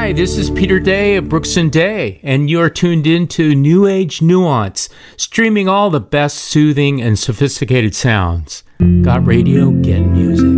Hi, this is Peter Day of Brooks and Day, and you're tuned in to New Age Nuance, streaming all the best soothing and sophisticated sounds. Got radio, get music.